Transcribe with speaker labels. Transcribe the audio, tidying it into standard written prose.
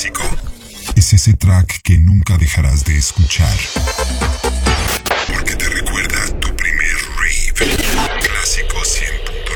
Speaker 1: clásico es ese track que nunca dejarás de escuchar, porque te recuerda tu primer rave. Clásico 100.9.